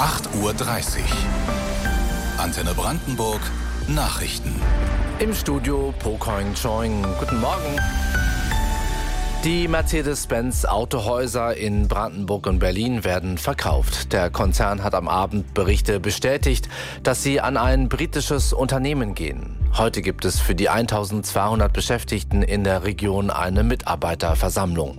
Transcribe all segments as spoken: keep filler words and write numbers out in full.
acht Uhr dreißig. Antenne Brandenburg Nachrichten. Im Studio Pocoing Choing. Guten Morgen. Die Mercedes-Benz Autohäuser in Brandenburg und Berlin werden verkauft. Der Konzern hat am Abend Berichte bestätigt, dass sie an ein britisches Unternehmen gehen. Heute gibt es für die eintausendzweihundert Beschäftigten in der Region eine Mitarbeiterversammlung.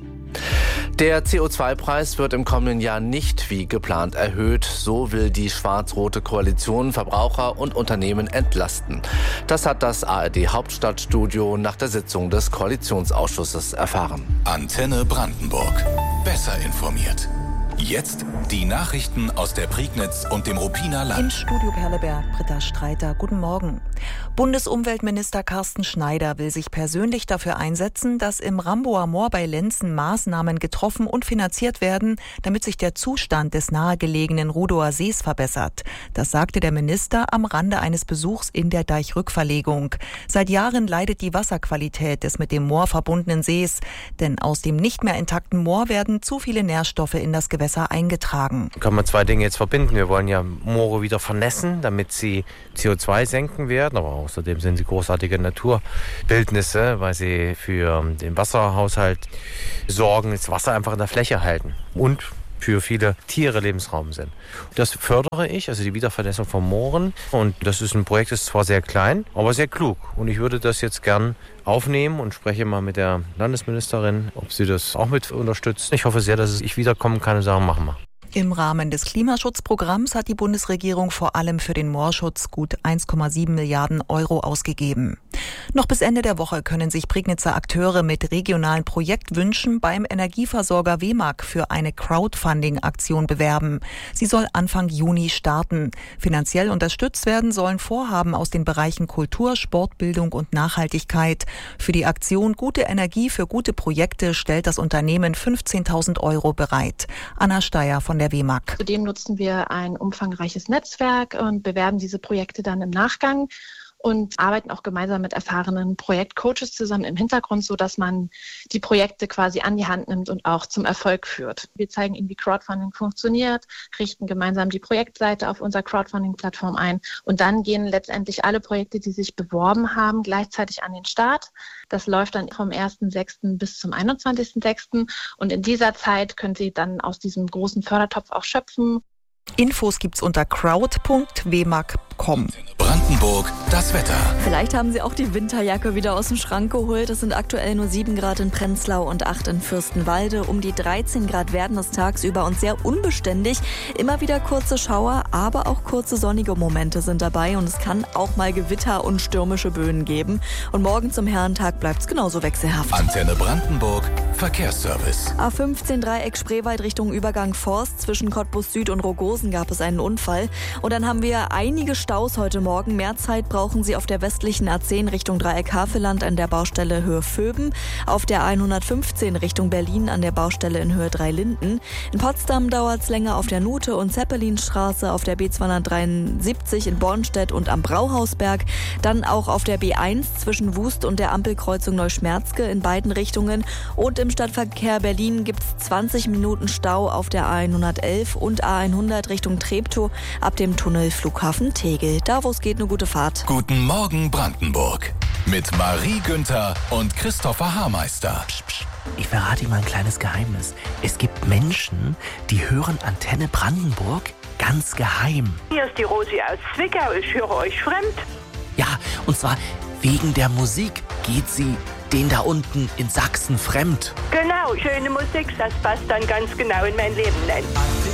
Der C O zwei Preis wird im kommenden Jahr nicht wie geplant erhöht. So will die schwarz-rote Koalition Verbraucher und Unternehmen entlasten. Das hat das A R D Hauptstadtstudio nach der Sitzung des Koalitionsausschusses erfahren. Antenne Brandenburg. Besser informiert. Jetzt die Nachrichten aus der Prignitz und dem Ruppiner Land. Im Studio Perleberg, Britta Streiter. Guten Morgen. Bundesumweltminister Carsten Schneider will sich persönlich dafür einsetzen, dass im Ramboer Moor bei Lenzen Maßnahmen getroffen und finanziert werden, damit sich der Zustand des nahegelegenen Rudower Sees verbessert. Das sagte der Minister am Rande eines Besuchs in der Deichrückverlegung. Seit Jahren leidet die Wasserqualität des mit dem Moor verbundenen Sees, denn aus dem nicht mehr intakten Moor werden zu viele Nährstoffe in das Gewässer eingetragen. Kann man zwei Dinge jetzt verbinden. Wir wollen ja Moore wieder vernässen, damit sie C O zwei senken werden, aber außerdem sind sie großartige Naturbildnisse, weil sie für den Wasserhaushalt sorgen, das Wasser einfach in der Fläche halten und für viele Tiere Lebensraum sind. Das fördere ich, also die Wiedervernässung von Mooren. Und das ist ein Projekt, das ist zwar sehr klein, aber sehr klug. Und ich würde das jetzt gern aufnehmen und spreche mal mit der Landesministerin, ob sie das auch mit unterstützt. Ich hoffe sehr, dass ich wiederkommen kann und sagen, machen wir. Im Rahmen des Klimaschutzprogramms hat die Bundesregierung vor allem für den Moorschutz gut eins Komma sieben Milliarden Euro ausgegeben. Noch bis Ende der Woche können sich Prignitzer Akteure mit regionalen Projektwünschen beim Energieversorger W E M A G für eine Crowdfunding-Aktion bewerben. Sie soll Anfang Juni starten. Finanziell unterstützt werden sollen Vorhaben aus den Bereichen Kultur, Sportbildung und Nachhaltigkeit. Für die Aktion Gute Energie für gute Projekte stellt das Unternehmen fünfzehntausend Euro bereit. Anna Steyer von der W E M A G. Zudem nutzen wir ein umfangreiches Netzwerk und bewerben diese Projekte dann im Nachgang und arbeiten auch gemeinsam mit erfahrenen Projektcoaches zusammen im Hintergrund, sodass man die Projekte quasi an die Hand nimmt und auch zum Erfolg führt. Wir zeigen Ihnen, wie Crowdfunding funktioniert, richten gemeinsam die Projektseite auf unserer Crowdfunding-Plattform ein und dann gehen letztendlich alle Projekte, die sich beworben haben, gleichzeitig an den Start. Das läuft dann vom ersten sechsten bis zum einundzwanzigsten sechsten und in dieser Zeit können Sie dann aus diesem großen Fördertopf auch schöpfen. Infos gibt's unter crowd punkt w e m a g punkt com. Brandenburg, das Wetter. Vielleicht haben Sie auch die Winterjacke wieder aus dem Schrank geholt. Es sind aktuell nur sieben Grad in Prenzlau und acht in Fürstenwalde. Um die dreizehn Grad werden es tagsüber und sehr unbeständig. Immer wieder kurze Schauer, aber auch kurze sonnige Momente sind dabei. Und es kann auch mal Gewitter und stürmische Böen geben. Und morgen zum Herrentag bleibt es genauso wechselhaft. Antenne Brandenburg, Verkehrsservice. A fünfzehn Dreieck Spreewald Richtung Übergang Forst. Zwischen Cottbus Süd und Rogosen gab es einen Unfall. Und dann haben wir einige Staus heute Morgen. Mehr Zeit brauchen Sie auf der westlichen A zehn Richtung Dreieck Havelland an der Baustelle Höhe Vöben, auf der hundertfünfzehn Richtung Berlin an der Baustelle in Höhe Drei Linden. In Potsdam dauert es länger auf der Nute- und Zeppelinstraße, auf der B zweihundertdreiundsiebzig in Bornstedt und am Brauhausberg. Dann auch auf der B eins zwischen Wust und der Ampelkreuzung Neuschmerzke in beiden Richtungen. Und im Stadtverkehr Berlin gibt es zwanzig Minuten Stau auf der A hundertelf und A hundert Richtung Treptow ab dem Tunnel Flughafen Tegel. Da, wo es geht, eine gute Fahrt. Guten Morgen Brandenburg. Mit Marie Günther und Christopher Haarmeister. Psst, psst. Ich verrate Ihnen mal ein kleines Geheimnis. Es gibt Menschen, die hören Antenne Brandenburg ganz geheim. Hier ist die Rosi aus Zwickau. Ich höre euch fremd. Ja, und zwar wegen der Musik geht sie den da unten in Sachsen fremd. Genau, schöne Musik, das passt dann ganz genau in mein Leben. Nein.